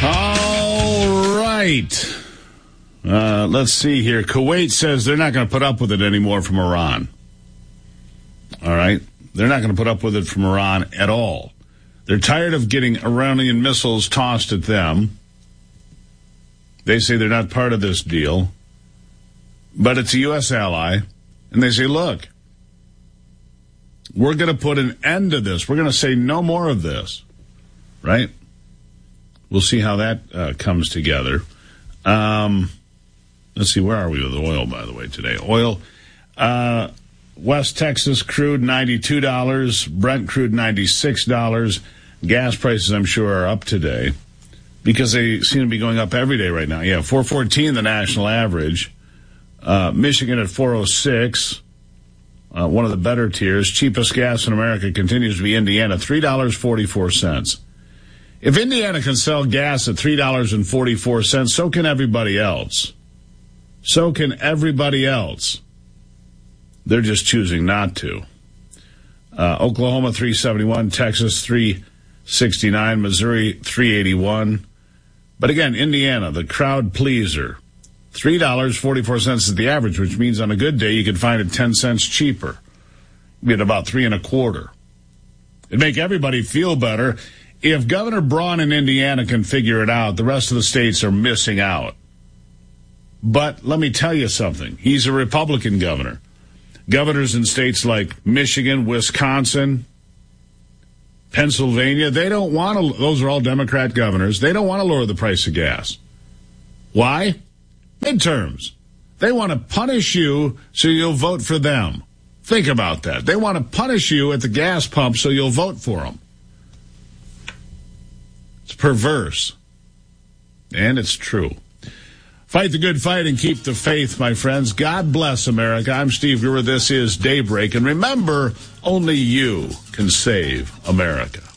All right. Let's see here. Kuwait says they're not going to put up with it anymore from Iran. All right? They're not going to put up with it from Iran at all. They're tired of getting Iranian missiles tossed at them. They say they're not part of this deal. But it's a U.S. ally. And they say, look, we're going to put an end to this. We're going to say no more of this. Right? We'll see how that comes together. Let's see, where are we with oil, by the way, today? Oil, West Texas crude, $92. Brent crude, $96. Gas prices, I'm sure, are up today because they seem to be going up every day right now. Yeah, $4.14, the national average. Michigan at $4.06, one of the better tiers. Cheapest gas in America continues to be Indiana, $3.44. If Indiana can sell gas at $3.44, so can everybody else. So can everybody else. They're just choosing not to. Oklahoma, $3.71. Texas, $3.69. Missouri, $3.81. But again, Indiana, the crowd pleaser, $3.44 is the average, which means on a good day you could find it 10 cents cheaper. You'd be at about $3.25. It'd make everybody feel better. If Governor Braun in Indiana can figure it out, the rest of the states are missing out. But let me tell you something. He's a Republican governor. Governors in states like Michigan, Wisconsin, Pennsylvania, they don't want to, those are all Democrat governors, they don't want to lower the price of gas. Why? Midterms. They want to punish you so you'll vote for them. Think about that. They want to punish you at the gas pump so you'll vote for them. It's perverse. And it's true. Fight the good fight and keep the faith, my friends. God bless America. I'm Steve Brewer. This is Daybreak. And remember, only you can save America.